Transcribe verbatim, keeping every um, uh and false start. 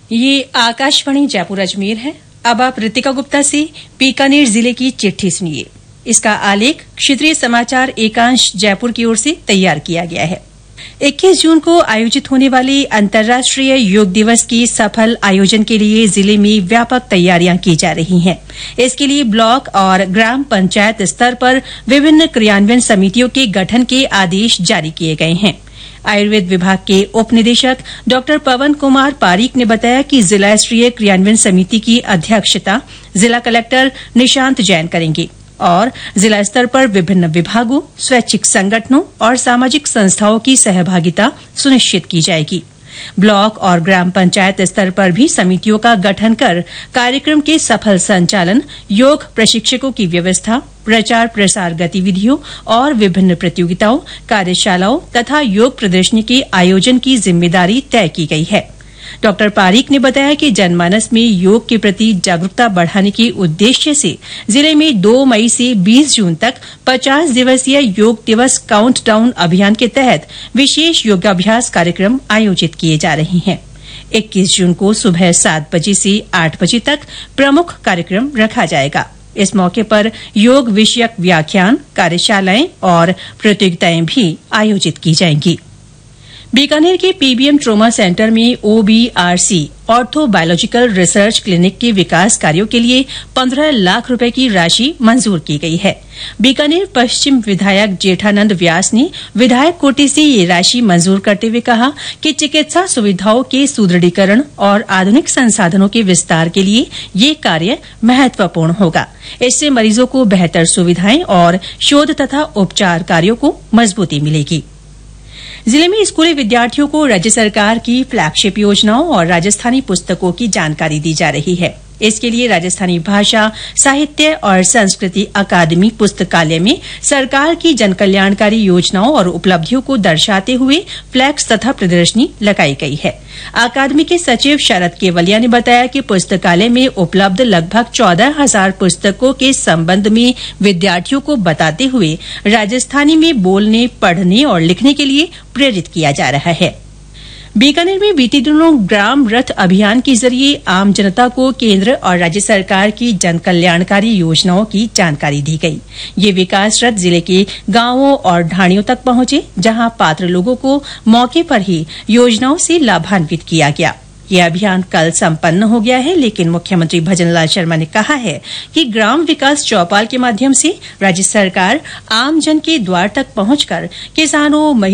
ये आकाशवाणी जयपुर अजमेर है। अब आप रितिका गुप्ता से बीकानेर जिले की चिट्ठी सुनिए। इसका आलेख क्षेत्रीय समाचार एकांश जयपुर की ओर से तैयार किया गया है। इक्कीस जून को आयोजित होने वाले अंतर्राष्ट्रीय योग दिवस के सफल आयोजन के लिए जिले में व्यापक तैयारियां की जा रही हैं। इसके लिए ब्लॉक और ग्राम पंचायत स्तर पर विभिन्न क्रियान्वयन समितियों के गठन के आदेश जारी किए गए हैं। आयुर्वेद विभाग के उप निदेशक डॉ पवन कुमार पारीक ने बताया कि जिला स्तरीय क्रियान्वयन समिति की अध्यक्षता जिला कलेक्टर निशांत जैन करेंगे और जिला स्तर पर विभिन्न विभागों, स्वैच्छिक संगठनों और सामाजिक संस्थाओं की सहभागिता सुनिश्चित की जाएगी। ब्लॉक और ग्राम पंचायत स्तर पर भी समितियों का गठन कर कार्यक्रम के सफल संचालन, योग प्रशिक्षकों की व्यवस्था, प्रचार प्रसार गतिविधियों और विभिन्न प्रतियोगिताओं, कार्यशालाओं तथा योग प्रदर्शनी के आयोजन की जिम्मेदारी तय की गई है। डॉ पारीक ने बताया कि जनमानस में योग के प्रति जागरूकता बढ़ाने के उद्देश्य से जिले में दो मई से बीस जून तक पचास दिवसीय योग दिवस काउंटडाउन अभियान के तहत विशेष योगाभ्यास कार्यक्रम आयोजित किए जा रहे हैं। इक्कीस जून को सुबह सात बजे से आठ बजे तक प्रमुख कार्यक्रम रखा जाएगा। इस मौके पर योग विषयक व्याख्यान, कार्यशालाएं और प्रतियोगिताएं भी आयोजित की जाएंगी। बीकानेर के पीबीएम ट्रोमा सेंटर में ओबीआरसी ऑर्थो बायोलॉजिकल रिसर्च क्लिनिक के विकास कार्यों के लिए पंद्रह लाख रुपए की राशि मंजूर की गई है। बीकानेर पश्चिम विधायक जेठानंद व्यास ने विधायक कोटे से ये राशि मंजूर करते हुए कहा कि चिकित्सा सुविधाओं के सुदृढ़ीकरण और आधुनिक संसाधनों के विस्तार के लिए ये कार्य महत्वपूर्ण होगा। इससे मरीजों को बेहतर सुविधाएं और शोध तथा उपचार कार्यों को मजबूती मिलेगी। जिले में स्कूली विद्यार्थियों को राज्य सरकार की फ्लैगशिप योजनाओं और राजस्थानी पुस्तकों की जानकारी दी जा रही है। इसके लिए राजस्थानी भाषा, साहित्य और संस्कृति अकादमी पुस्तकालय में सरकार की जनकल्याणकारी योजनाओं और उपलब्धियों को दर्शाते हुए फ्लैक्स तथा प्रदर्शनी लगाई गई है। अकादमी के सचिव शरद केवलिया ने बताया कि पुस्तकालय में उपलब्ध लगभग चौदह हजार पुस्तकों के संबंध में विद्यार्थियों को बताते हुए राजस्थानी में बोलने, पढ़ने और लिखने के लिए प्रेरित किया जा रहा है। बीकानेर में बीते दिनों ग्राम रथ अभियान के जरिए आम जनता को केंद्र और राज्य सरकार की जनकल्याणकारी योजनाओं की जानकारी दी गई। ये विकास रथ जिले के गांवों और ढाणियों तक पहुंचे, जहां पात्र लोगों को मौके पर ही योजनाओं से लाभान्वित किया गया। यह अभियान कल संपन्न हो गया है, लेकिन मुख्यमंत्री भजनलाल शर्मा ने कहा है कि ग्राम विकास चौपाल के माध्यम से राज्य सरकार आमजन के द्वार तक पहुंचकर किसानों,